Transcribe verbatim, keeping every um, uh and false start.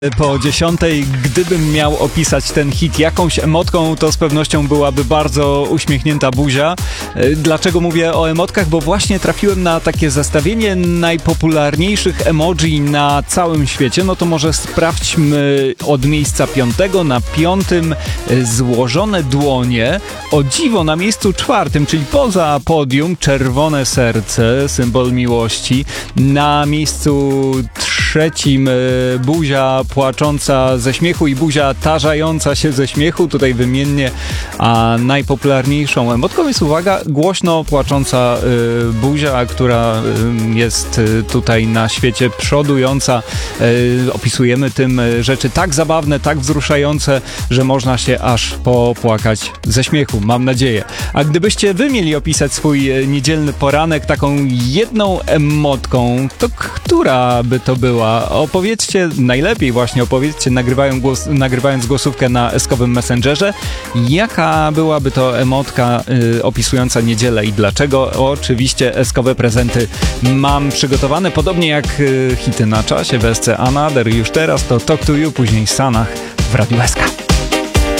Po dziesiątej, gdybym miał opisać ten hit jakąś emotką, to z pewnością byłaby bardzo uśmiechnięta buzia. Dlaczego mówię o emotkach? Bo właśnie trafiłem na takie zestawienie najpopularniejszych emoji na całym świecie. No to może sprawdźmy od miejsca piątego. Na piątym złożone dłonie. O dziwo na miejscu czwartym, czyli poza podium, czerwone serce, symbol miłości. Na miejscu trzecim buzia płacząca ze śmiechu i buzia tarzająca się ze śmiechu, tutaj wymiennie, a najpopularniejszą emotką jest, uwaga, głośno płacząca y, buzia, która y, jest y, tutaj na świecie przodująca. Y, opisujemy tym y, rzeczy tak zabawne, tak wzruszające, że można się aż popłakać ze śmiechu, mam nadzieję. A gdybyście wy mieli opisać swój y, niedzielny poranek taką jedną emotką, to która by to była? Opowiedzcie, najlepiej właśnie opowiedzcie, nagrywając, głos, nagrywając głosówkę na eskowym Messengerze, jaka byłaby to emotka y, opisująca niedzielę i dlaczego. Oczywiście eskowe prezenty mam przygotowane, podobnie jak y, hity na czasie w S C Another. Już teraz to Talk to You, później Sanach w Radiu S K.